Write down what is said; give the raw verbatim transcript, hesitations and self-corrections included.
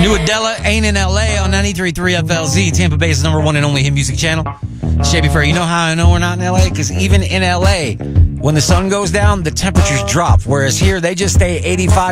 New Adela ain't in L A on ninety-three point three F L Z, Tampa Bay's number one and only hit music channel. Shabby Fair, you know how I know we're not in L A? Because even in L A, when the sun goes down, the temperatures drop. Whereas here, they just stay eighty-five